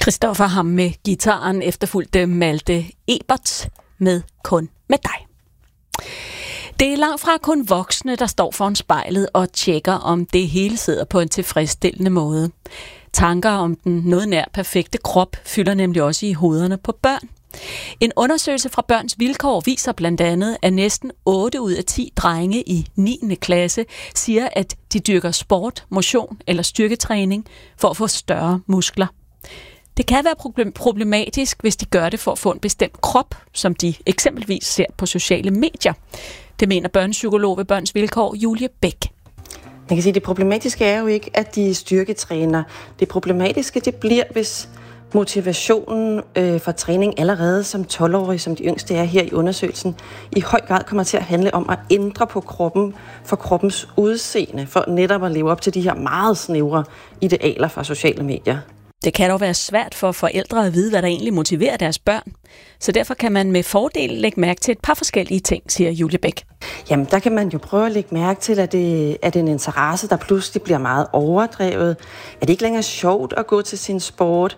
Christoffer ham med gitaren, efterfulgte Malte Ebert med Kun med dig. Det er langt fra kun voksne, der står foran spejlet og tjekker, om det hele sidder på en tilfredsstillende måde. Tanker om den noget nær perfekte krop fylder nemlig også i hovederne på børn. En undersøgelse fra Børns Vilkår viser blandt andet, at næsten 8 ud af 10 drenge i 9. klasse siger, at de dyrker sport, motion eller styrketræning for at få større muskler. Det kan være problematisk, hvis de gør det for at få en bestemt krop, som de eksempelvis ser på sociale medier. Det mener børnepsykolog ved Børns Vilkår, Julie Bæk. Man kan sige, at det problematiske er jo ikke, at de styrketræner. Det problematiske, det bliver, hvis motivationen for træning allerede som 12-årig, som de yngste er her i undersøgelsen, i høj grad kommer til at handle om at ændre på kroppen for kroppens udseende, for netop at leve op til de her meget snævre idealer fra sociale medier. Det kan dog være svært for forældre at vide, hvad der egentlig motiverer deres børn. Så derfor kan man med fordel lægge mærke til et par forskellige ting, siger Julie Bæk. Jamen, der kan man jo prøve at lægge mærke til, at det er en interesse, der pludselig bliver meget overdrevet. Er det ikke længere sjovt at gå til sin sport?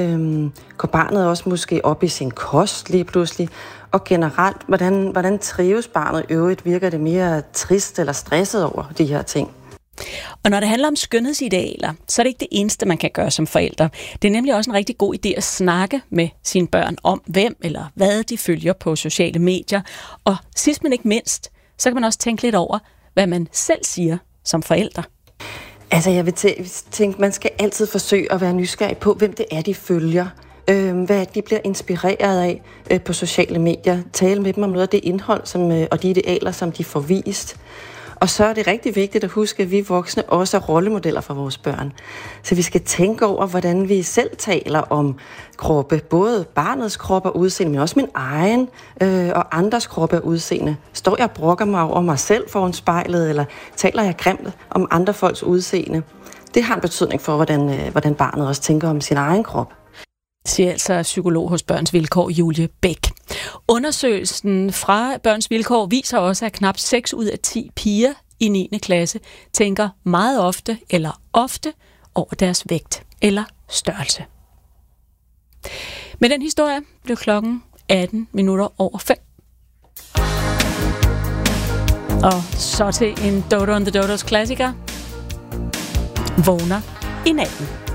Går barnet også måske op i sin kost lige pludselig? Og generelt, hvordan trives barnet i øvrigt? Virker det mere trist eller stresset over de her ting? Og når det handler om skønhedsidealer, så er det ikke det eneste, man kan gøre som forældre. Det er nemlig også en rigtig god idé at snakke med sine børn om, hvem eller hvad de følger på sociale medier. Og sidst men ikke mindst, så kan man også tænke lidt over, hvad man selv siger som forældre. Altså, jeg vil tænke, man skal altid forsøge at være nysgerrig på, hvem det er, de følger. Hvad de bliver inspireret af på sociale medier. Tale med dem om noget af det indhold og de idealer, som de får vist. Og så er det rigtig vigtigt at huske, at vi voksne også er rollemodeller for vores børn. Så vi skal tænke over, hvordan vi selv taler om kroppe. Både barnets krop og udseende, men også min egen og andres kroppe og udseende. Står jeg og brokker mig over mig selv foran spejlet, eller taler jeg grimt om andre folks udseende? Det har en betydning for, hvordan barnet også tænker om sin egen krop. Siger altså psykolog hos Børns Vilkår, Julie Bæk. Undersøgelsen fra Børns Vilkår viser også, at knap 6 ud af 10 piger i 9. klasse tænker meget ofte eller ofte over deres vægt eller størrelse. Med den historie blev klokken 5:18. Og så til en Dodo and the Dodos klassiker. Vågner i natten.